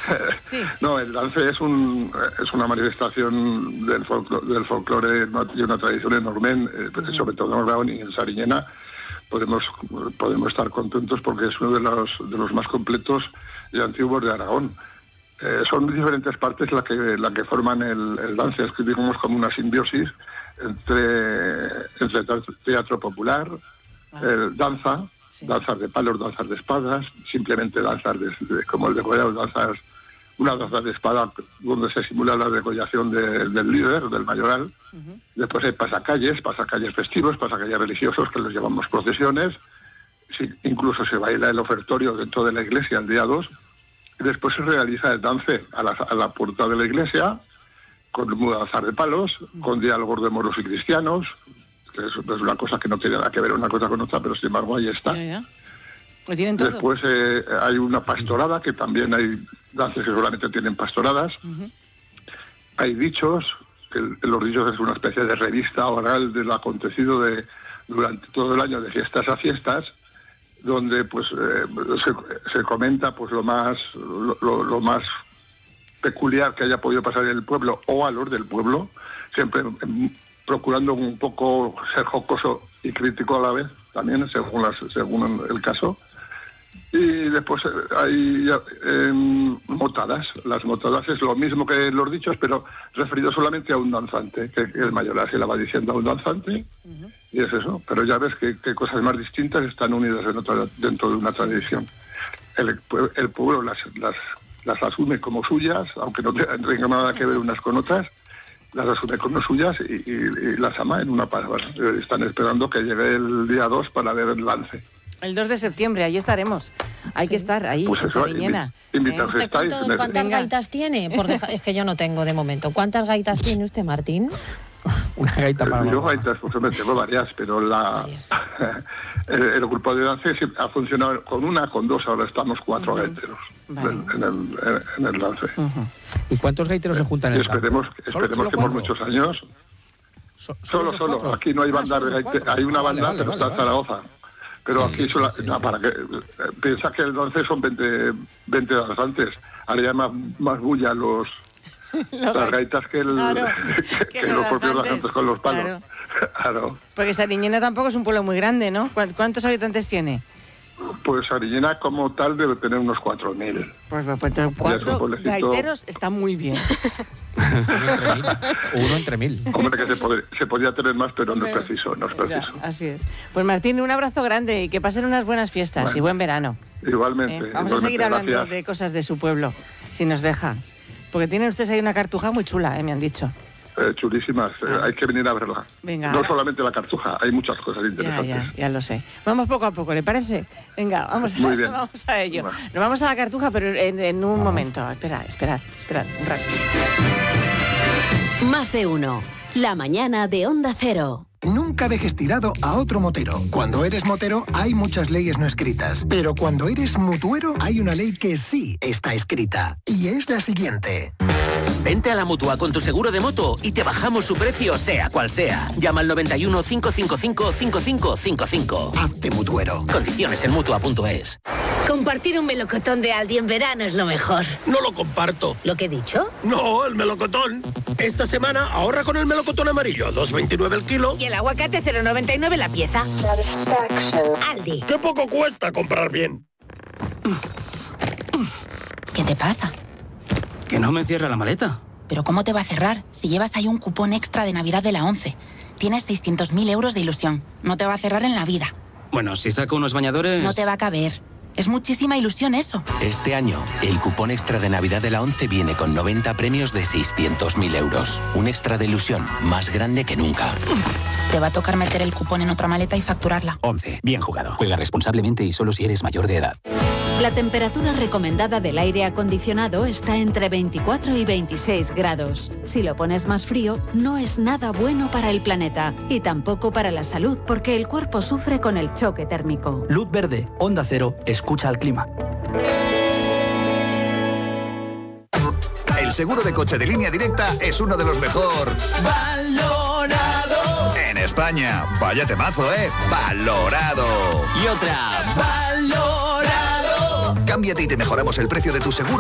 Sí. No, el dance es una manifestación del folclore y una tradición enorme, sobre todo en Aragón y en Sariñena. Podemos estar contentos porque es uno de los más completos y antiguos de Aragón. Son diferentes partes las que forman el dance, es que digamos como una simbiosis entre teatro popular, danza, sí, danzas de palos, danzas de espadas, simplemente danzas como el degollado, una danza de espada donde se simula la degollación del líder, del mayoral. Uh-huh. Después hay pasacalles festivos, pasacalles religiosos, que los llamamos procesiones. Sí, incluso se baila el ofertorio dentro de la iglesia el día 2. Después se realiza el dance a la puerta de la iglesia, con mudanzas de palos, con diálogos de moros y cristianos, que es una cosa que no tiene nada que ver una cosa con otra, pero sin embargo ahí está. Ya. ¿Lo tienen todo? Después hay una pastorada, que también hay danzas que solamente tienen pastoradas. Uh-huh. Hay dichos, que los dichos es una especie de revista oral de lo acontecido durante todo el año, de fiestas a fiestas, donde pues se comenta pues lo más peculiar que haya podido pasar en el pueblo o a los del pueblo, siempre procurando un poco ser jocoso y crítico a la vez, también según el caso. Y después hay motadas. Las motadas es lo mismo que los dichos, pero referido solamente a un danzante, que el mayoral se la va diciendo a un danzante. Uh-huh. Y es eso, pero ya ves que cosas más distintas están unidas dentro de una tradición. El pueblo las asume como suyas, aunque no tengan nada que ver unas con otras, las asume como suyas y las ama en una palabra. Están esperando que llegue el día 2 para ver el lance. El 2 de septiembre, ahí estaremos. Hay que estar ahí, pues en Sariñena. ¿Cuántas gaitas tiene? Porque es que yo no tengo de momento. ¿Cuántas gaitas tiene usted, Martín? Una gaita para yo gaitas, pues me tengo varias, pero el grupo de dance ha funcionado con 2, ahora estamos 4 uh-huh. gaiteros en el dance. Uh-huh. ¿Y cuántos gaiteros se juntan en el dance? Esperemos que por muchos años. Solo. Aquí no hay banda de gaiteros. Hay una banda, pero está en Zaragoza. Pero aquí para que piensa que el dance son 20 danzantes. Ahora ya más bulla las gaitas que los propios danzantes con los palos. Claro. Porque Sariñena tampoco es un pueblo muy grande, ¿no? ¿Cuántos habitantes tiene? Pues Sariñena como tal debe tener unos 4.000. Pues 4 gaiteros está muy bien. Uno entre mil. Hombre, que se podría tener más, pero no es preciso. Ya, así es. Pues Martín, un abrazo grande y que pasen unas buenas fiestas y buen verano. Igualmente. Vamos a seguir hablando de cosas de su pueblo, si nos deja. Porque tienen ustedes ahí una cartuja muy chula, me han dicho. Chulísimas, hay que venir a verla. Venga, no solamente la cartuja, hay muchas cosas interesantes. Ya lo sé. Vamos poco a poco, ¿le parece? Venga, vamos a ello. Bueno. Nos vamos a la cartuja, pero en un momento. Esperad, un rato. Más de uno. La mañana de Onda Cero. Nunca dejes tirado a otro motero. Cuando eres motero hay muchas leyes no escritas, pero cuando eres mutuero hay una ley que sí está escrita, y es la siguiente. Vente a la Mutua con tu seguro de moto y te bajamos su precio sea cual sea. Llama al 91 555 5555. Hazte mutuero. Condiciones en Mutua.es. Compartir un melocotón de Aldi en verano es lo mejor. No lo comparto. ¿Lo que he dicho? No, el melocotón. Esta semana ahorra con el melocotón amarillo, 2,29 el kilo. Y el aguacate 0,99 la pieza. Aldi. ¡Qué poco cuesta comprar bien! ¿Qué te pasa? Que no me cierra la maleta. ¿Pero cómo te va a cerrar si llevas ahí un cupón extra de Navidad de la 11? Tienes 600.000 euros de ilusión. No te va a cerrar en la vida. Bueno, si saco unos bañadores... No te va a caber. Es muchísima ilusión eso. Este año, el cupón extra de Navidad de la 11 viene con 90 premios de 600.000 euros. Un extra de ilusión más grande que nunca. Te va a tocar meter el cupón en otra maleta y facturarla. 11. Bien jugado. Juega responsablemente y solo si eres mayor de edad. La temperatura recomendada del aire acondicionado está entre 24 y 26 grados. Si lo pones más frío, no es nada bueno para el planeta y tampoco para la salud, porque el cuerpo sufre con el choque térmico. Luz verde, Onda Cero, escucha al clima. El seguro de coche de Línea Directa es uno de los mejor valorado en España. Vaya temazo, valorado. Y otra, valorado. Cámbiate y te mejoramos el precio de tu seguro